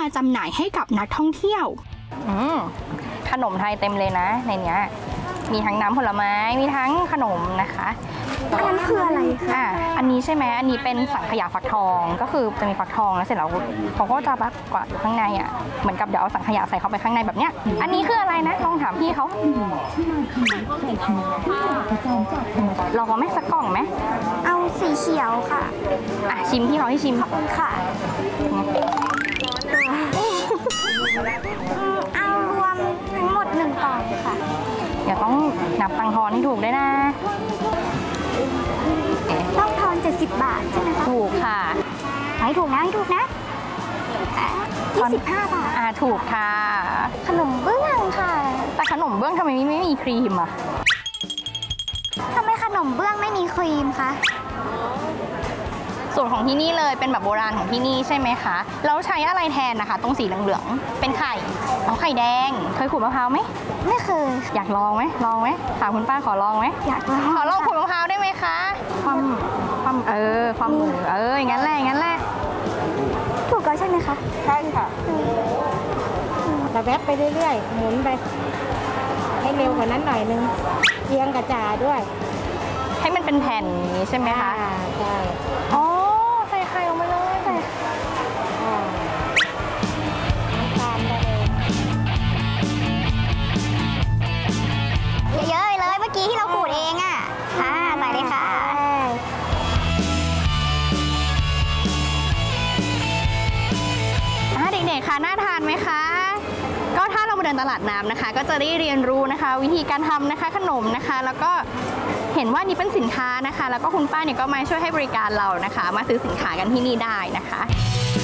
มาจำหน่ายให้กับนักท่องเที่ยวขนมไทยเต็มเลยนะในเนี้ยมีทั้งน้ำผลไม้มีทั้งขนมนะคะอันนั้นคืออะไรคะอันนี้ใช่ไหมอันนี้เป็นสังขยาฟักทองก็คือจะมีฟักทองแล้วเสร็จแล้วเขาก็จะแบบกวาดอยู่ข้างในเหมือนกับเดี๋ยวเอาสังขยาใส่เข้าไปข้างในแบบเนี้ยอันนี้คืออะไรนะลองถามพี่เขาลองเอาไหมสักกล่องไหมเอาสีเขียวค่ะชิมพี่เขาให้ชิมขอบคุณค่ะเอารวมทั้งหมด1 กล่องค่ะเดี๋ยวต้องนับตังค์ทอนให้ถูกด้วยนะต้องทอน70 บาทใช่ไหมคะถูกค่ะให้ถูกนะ25 บาทถูกค่ะขนมเบื้องค่ะแต่ขนมเบื้องทำไมไม่มีครีมทำไมขนมเบื้องไม่มีครีมคะสูตรของที่นี่เลยเป็นแบบโบราณของที่นี่ใช่ไหมคะแล้วใช้อะไรแทนนะคะตรงสีเหลืองๆเป็นไข่ไข่แดงเคยขูดมะพร้าวไหมไม่เคยอยากลองไหมถามคุณป้าขอลองไหมอยากลองขอลองขูดมะพร้าวได้ไหมคะความมืออย่างนั้นแหละถูกแล้วใช่ไหมคะใช่ค่ะแต่แวบไปเรื่อยๆหมุนไปให้เร็วกว่านั้นหน่อยนึงเอียงกระจาด้วยให้มันเป็นแผ่นนี้ใช่ไหมคะใช่ใส่ไข่ลงไปเลยใส่น้ำตาลได้เลยเยอะๆเลยเมื่อกี้ที่เราขูดเองใส่เลยค่ะเด็กๆค่ะน่าทานไหมคะก็ถ้าเรามาเดินตลาดน้ำนะคะก็จะได้เรียนรู้นะคะวิธีการทำนะคะขนมนะคะแล้วก็เห็นว่านี่เป็นสินค้านะคะแล้วก็คุณป้าเนี่ยก็มาช่วยให้บริการเรานะคะมาซื้อสินค้ากันที่นี่ได้นะคะ